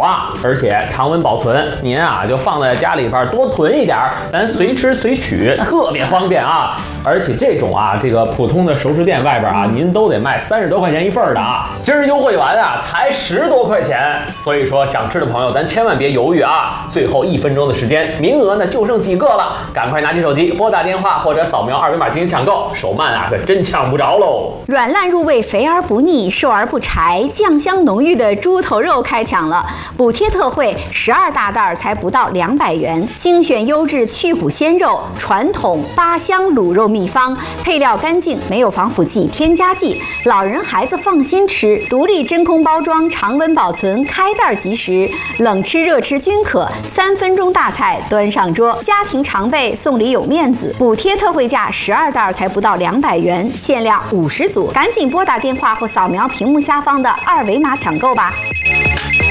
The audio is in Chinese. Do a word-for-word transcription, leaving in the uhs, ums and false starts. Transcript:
啊，而且常温保存，您啊就放在家里边多囤一点，咱随吃随取，特别方便啊。而且这种啊，这个普通的熟食店外边啊，您都得卖三十多块钱一份的啊，今儿优惠完啊，才十多块钱。所以说，想吃的朋友咱千万别犹豫啊，最后一分钟的时间，名额呢就剩几个了，赶快拿起手机拨打电话或者扫描二维码进行抢购，手慢啊可真抢不着喽。 软烂入味，肥而不腻，瘦而不柴，酱香浓郁的猪头肉开抢了，补贴特惠，十二大袋才不到两百元，精选优质去骨鲜肉，传统八香卤肉秘方，配料干净，没有防腐剂、添加剂，老人孩子放心吃，独立真空包装，常温保存，开袋即食，冷吃热吃均可，三分钟大菜端上桌，家庭常备，送礼有面子，补贴特惠价，十二袋才不到两百元，限量五十组，赶紧拨打电话或扫描屏幕下方的二维码抢购吧。